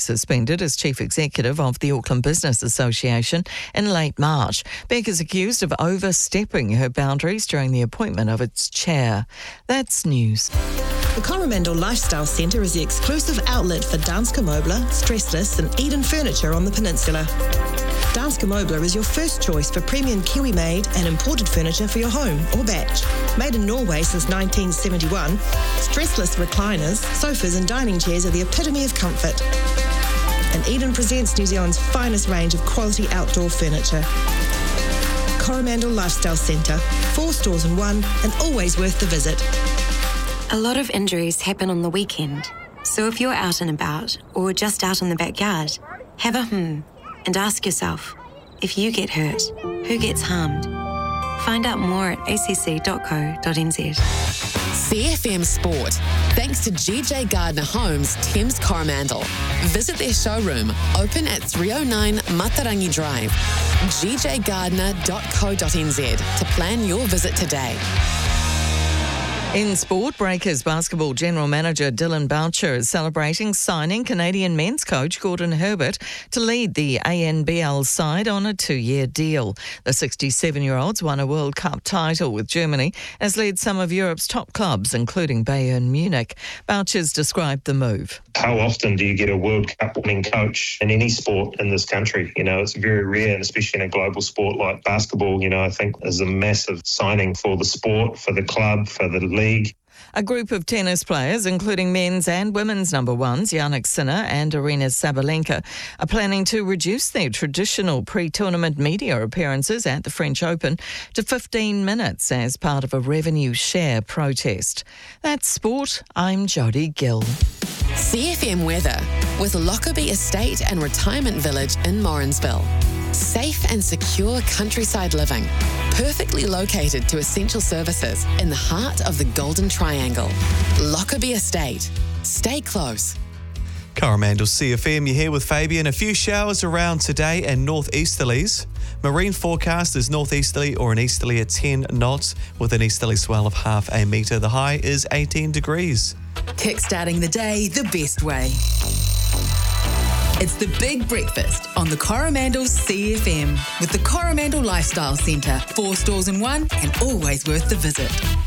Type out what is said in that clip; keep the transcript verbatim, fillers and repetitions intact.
suspended as chief executive of the Auckland Business Association in late March. Beck is accused of overstepping her boundaries during the appointment of its chair. That's news. The Coromandel Lifestyle Centre is the exclusive outlet for Danske Møbler, Stressless and Eden Furniture on the peninsula. Danske Møbler is your first choice for premium Kiwi-made and imported furniture for your home or batch. Made in Norway since nineteen seventy-one, stressless recliners, sofas and dining chairs are the epitome of comfort. And Eden presents New Zealand's finest range of quality outdoor furniture. Coromandel Lifestyle Centre, four stores in one and always worth the visit. A lot of injuries happen on the weekend, so if you're out and about or just out in the backyard, have a hmm and ask yourself, if you get hurt, who gets harmed? Find out more at a c c dot co dot n z. C F M Sport, thanks to G J Gardner Homes, Thames Coromandel. Visit their showroom, open at three oh nine Matarangi Drive, g j gardner dot co dot n z to plan your visit today. In sport, Breakers basketball general manager Dylan Boucher is celebrating signing Canadian men's coach Gordon Herbert to lead the A N B L side on a two-year deal. The sixty-seven-year-olds won a World Cup title with Germany and has led some of Europe's top clubs, including Bayern Munich. Boucher's described the move. How often do you get a World Cup winning coach in any sport in this country? You know, it's very rare, and especially in a global sport like basketball, you know, I think is a massive signing for the sport, for the club, for the league. A group of tennis players, including men's and women's number ones, Jannik Sinner and Aryna Sabalenka, are planning to reduce their traditional pre-tournament media appearances at the French Open to fifteen minutes as part of a revenue share protest. That's sport. I'm Jodie Gill. C F M weather with Lockerbie Estate and Retirement Village in Morrinsville. Safe and secure countryside living, perfectly located to essential services in the heart of the Golden Triangle. Lockerbie Estate. Stay close. Coromandel C F M, you're here with Fabian. A few showers around today and northeasterlies. Marine forecast is northeasterly or an easterly at ten knots with an easterly swell of half a metre. The high is eighteen degrees. Kickstarting the day the best way. It's the Big Breakfast on the Coromandel C F M with the Coromandel Lifestyle Centre. Four stores in one and always worth the visit.